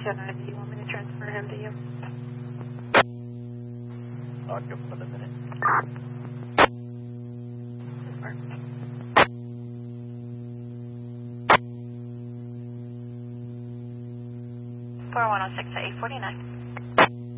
209, do you want me to transfer him to you? I'll give him a minute. Super. 4106 at 849.